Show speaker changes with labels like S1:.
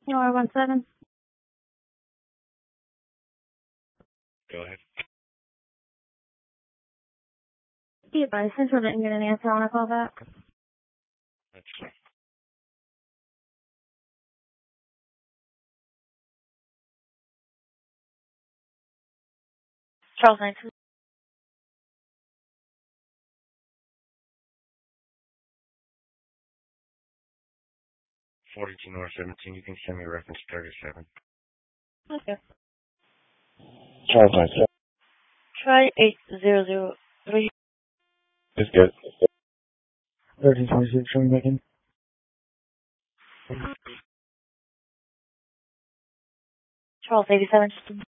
S1: OR17.
S2: Go ahead.
S1: Be advised, since we didn't get an answer, I want to call back.
S2: That's fine.
S1: Charles 19.
S2: 42 North 17. You can send me reference 37.
S1: Okay.
S2: Charles 97.
S1: Try 8003.
S2: It's good. 1326, show me Megan.
S1: Charles 87.